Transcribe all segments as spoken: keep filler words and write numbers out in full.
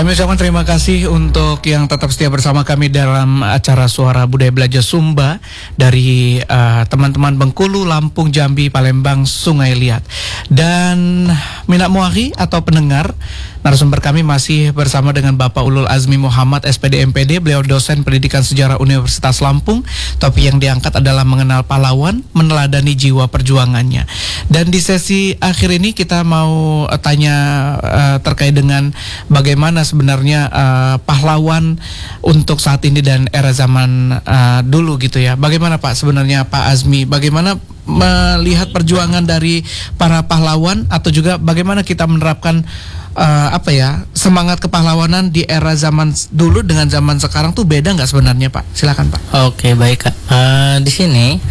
Kami ucapkan terima kasih untuk yang tetap setia bersama kami dalam acara Suara Budaya Belajar Sumba dari uh, teman-teman Bengkulu, Lampung, Jambi, Palembang, Sungai Liat. Dan Minat Muahi atau pendengar, narasumber kami masih bersama dengan Bapak Ulul Azmi Muhammad S P D M P D. Beliau dosen pendidikan sejarah Universitas Lampung. Topik yang diangkat adalah mengenal pahlawan, meneladani jiwa perjuangannya. Dan di sesi akhir ini kita mau uh, tanya uh, terkait dengan bagaimana sebenarnya uh, pahlawan untuk saat ini dan era zaman uh, dulu gitu ya. Bagaimana Pak sebenarnya Pak Azmi, bagaimana melihat perjuangan dari para pahlawan atau juga bagaimana kita menerapkan uh, apa ya, semangat kepahlawanan di era zaman dulu dengan zaman sekarang tuh beda nggak sebenarnya Pak? Silakan Pak. Oke, baik Kak. Uh, di sini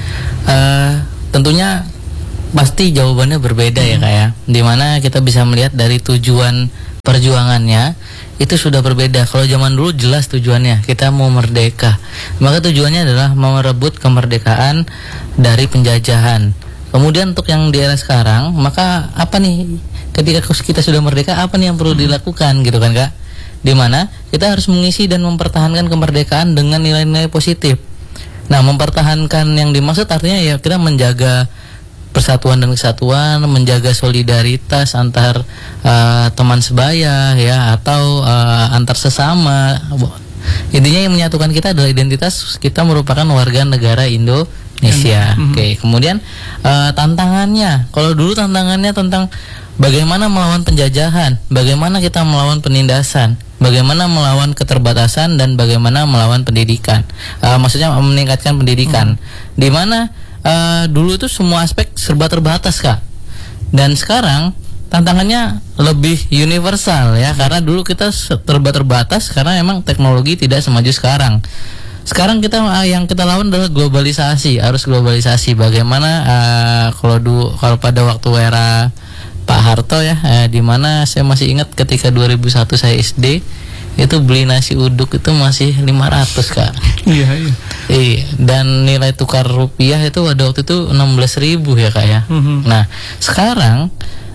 uh, tentunya pasti jawabannya berbeda hmm. ya Kak ya. Dimana kita bisa melihat dari tujuan perjuangannya itu sudah berbeda. Kalau zaman dulu jelas tujuannya kita mau merdeka, maka tujuannya adalah merebut kemerdekaan dari penjajahan. Kemudian untuk yang di era sekarang, maka apa nih, ketika kita sudah merdeka, apa nih yang perlu dilakukan gitu kan Kak? Dimana kita harus mengisi dan mempertahankan kemerdekaan dengan nilai-nilai positif. Nah, mempertahankan yang dimaksud artinya ya kita menjaga persatuan dan kesatuan, menjaga solidaritas antar uh, teman sebaya ya, atau uh, antar sesama. Intinya yang menyatukan kita adalah identitas kita merupakan warga negara Indonesia. Mm-hmm. Oke, okay. Kemudian uh, tantangannya, kalau dulu tantangannya tentang bagaimana melawan penjajahan, bagaimana kita melawan penindasan, bagaimana melawan keterbatasan, dan bagaimana melawan pendidikan. Uh, maksudnya meningkatkan pendidikan. Mm-hmm. Di mana Uh, dulu itu semua aspek serba terbatas Kak, dan sekarang tantangannya lebih universal ya, karena dulu kita serba terbatas karena emang teknologi tidak semaju sekarang. Sekarang kita uh, yang kita lawan adalah globalisasi, harus globalisasi. Bagaimana uh, kalau dulu, kalau pada waktu era Pak Harto ya, uh, di mana saya masih ingat ketika dua ribu satu saya S D, itu beli nasi uduk itu masih lima ratus Kak. Iya, iya. Iya, dan nilai tukar rupiah itu pada waktu itu enam belas ribu ya Kak ya. Mm-hmm. Nah, sekarang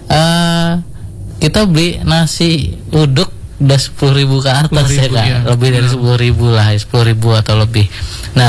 uh, kita beli nasi uduk udah sepuluh ribu ke atas ya Kak. Ya. Lebih dari sepuluh ribu lah, sepuluh ribu atau lebih. Nah,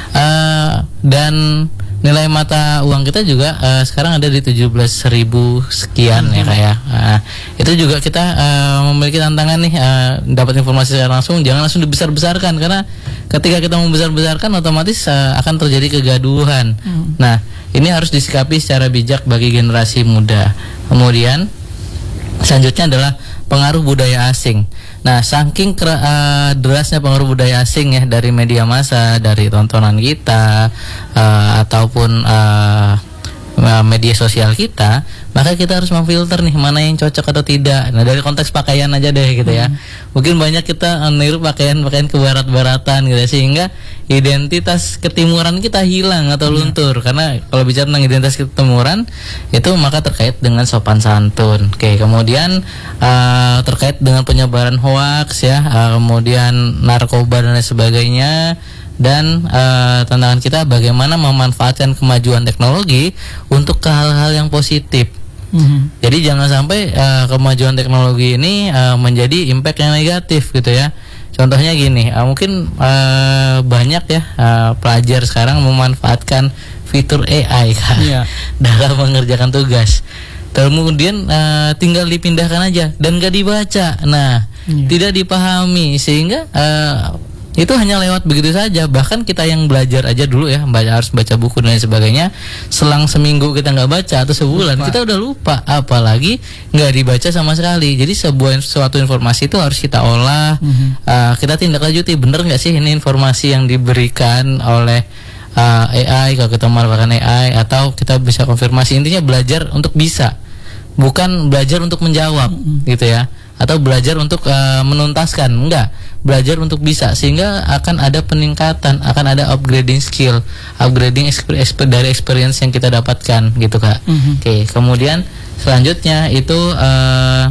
uh, dan nilai mata uang kita juga uh, sekarang ada di tujuh belas ribu sekian hmm. ya Kak ya. Uh, itu juga kita uh, memiliki tantangan nih, uh, dapat informasi secara langsung, jangan langsung dibesar-besarkan, karena ketika kita membesar-besarkan otomatis uh, akan terjadi kegaduhan. Hmm. Nah, ini harus disikapi secara bijak bagi generasi muda. Kemudian selanjutnya adalah pengaruh budaya asing. Nah, saking kera, uh, derasnya pengaruh budaya asing ya, dari media massa, dari tontonan kita, uh, ataupun uh, media sosial kita, maka kita harus memfilter nih mana yang cocok atau tidak. Nah, dari konteks pakaian aja deh gitu ya. Hmm. Mungkin banyak kita niru pakaian-pakaian kebarat-baratan gitu ya, sehingga identitas ketimuran kita hilang atau luntur. Hmm. Karena kalau bicara tentang identitas ketimuran itu maka terkait dengan sopan santun. Oke, kemudian uh, terkait dengan penyebaran hoaks ya, uh, kemudian narkoba dan lain sebagainya. Dan uh, tantangan kita bagaimana memanfaatkan kemajuan teknologi untuk ke hal-hal yang positif. Mm-hmm. Jadi jangan sampai uh, kemajuan teknologi ini uh, menjadi impact yang negatif gitu ya. Contohnya gini, uh, mungkin uh, banyak ya uh, pelajar sekarang memanfaatkan fitur A I kan, yeah. dalam mengerjakan tugas. Kemudian uh, tinggal dipindahkan aja dan gak dibaca. Nah, yeah. tidak dipahami, sehingga uh, itu hanya lewat begitu saja. Bahkan kita yang belajar aja dulu ya, baca, harus baca buku dan lain sebagainya, selang seminggu kita nggak baca atau sebulan lupa. Kita udah lupa, apalagi nggak dibaca sama sekali. Jadi sebuah suatu informasi itu harus kita olah, mm-hmm. uh, kita tindak lanjuti, bener nggak sih ini informasi yang diberikan oleh uh, A I, kalau kita memanfaatkan A I, atau kita bisa konfirmasi. Intinya belajar untuk bisa, bukan belajar untuk menjawab, mm-hmm. gitu ya, atau belajar untuk uh, menuntaskan, enggak, belajar untuk bisa, sehingga akan ada peningkatan, akan ada upgrading skill, upgrading exper- exper- dari experience yang kita dapatkan gitu Kak. Mm-hmm. Oke, kemudian selanjutnya itu uh,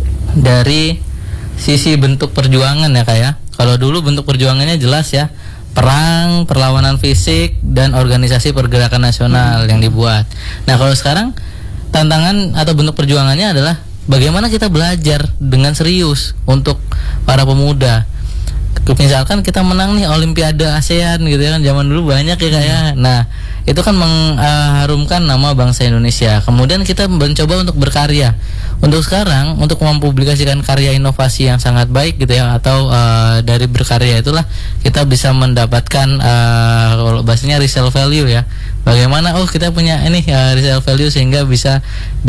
dari sisi bentuk perjuangan ya Kak ya. Kalau dulu bentuk perjuangannya jelas ya, perang, perlawanan fisik, dan organisasi pergerakan nasional yang dibuat. Nah, kalau sekarang tantangan atau bentuk perjuangannya adalah bagaimana kita belajar dengan serius untuk para pemuda. Misalkan kita menang nih Olimpiade ASEAN gitu ya kan, zaman dulu banyak ya kayak. Nah, itu kan mengharumkan nama bangsa Indonesia. Kemudian kita mencoba untuk berkarya. Untuk sekarang, untuk mempublikasikan karya inovasi yang sangat baik gitu ya, atau uh, dari berkarya itulah kita bisa mendapatkan uh, kalau bahasanya resale value ya. Bagaimana oh kita punya ini uh, resale value sehingga bisa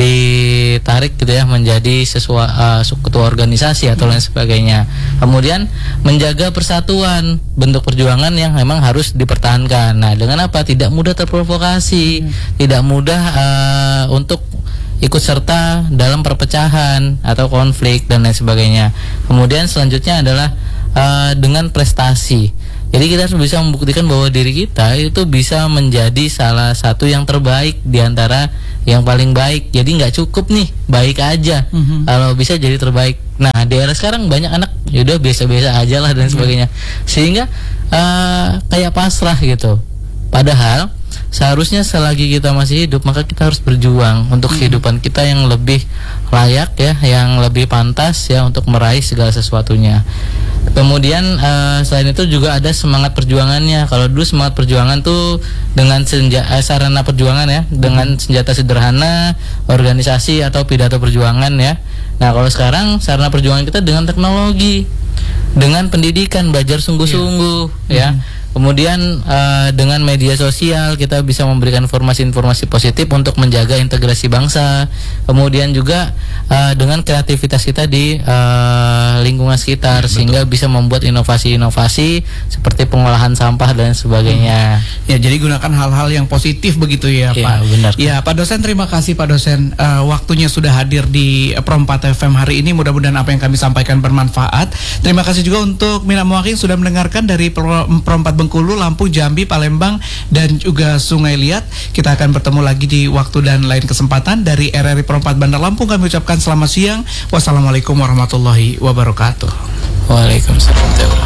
ditarik gitu ya menjadi sesuatu uh, ketua organisasi atau lain sebagainya. Kemudian menjaga persatuan, bentuk perjuangan yang memang harus dipertahankan. Nah, dengan apa? Tidak mudah terprovokasi, hmm. tidak mudah uh, untuk ikut serta dalam perpecahan atau konflik dan lain sebagainya. Kemudian selanjutnya adalah uh, dengan prestasi. Jadi kita harus bisa membuktikan bahwa diri kita itu bisa menjadi salah satu yang terbaik di antara yang paling baik. Jadi nggak cukup nih baik aja, mm-hmm. kalau bisa jadi terbaik. Nah di era sekarang banyak anak yaudah biasa-biasa aja lah dan sebagainya, sehingga uh, kayak pasrah gitu. Padahal seharusnya selagi kita masih hidup maka kita harus berjuang untuk kehidupan kita yang lebih layak ya, yang lebih pantas ya untuk meraih segala sesuatunya. Kemudian uh, selain itu juga ada semangat perjuangannya. Kalau dulu semangat perjuangan tuh dengan senja eh, sarana perjuangan ya, dengan senjata sederhana, organisasi atau pidato perjuangan ya. Nah kalau sekarang sarana perjuangan kita dengan teknologi, dengan pendidikan, belajar sungguh-sungguh yeah. ya. Mm-hmm. Kemudian uh, dengan media sosial kita bisa memberikan informasi-informasi positif untuk menjaga integrasi bangsa. Kemudian juga uh, dengan kreativitas kita di uh, lingkungan sekitar, ya, sehingga bisa membuat inovasi-inovasi seperti pengolahan sampah dan sebagainya. Hmm. Ya, jadi gunakan hal-hal yang positif begitu ya, ya Pak. Benar. Ya, Pak dosen, terima kasih Pak dosen. Uh, waktunya sudah hadir di Pro empat F M hari ini. Mudah-mudahan apa yang kami sampaikan bermanfaat. Terima kasih juga untuk Mina Muaking sudah mendengarkan dari Pro empat Bengkulu, Lampung, Jambi, Palembang, dan juga Sungai Liat. Kita akan bertemu lagi di waktu dan lain kesempatan. Dari R R I Pro empat Bandar Lampung kami ucapkan selamat siang. Wassalamualaikum warahmatullahi wabarakatuh. Waalaikumsalam.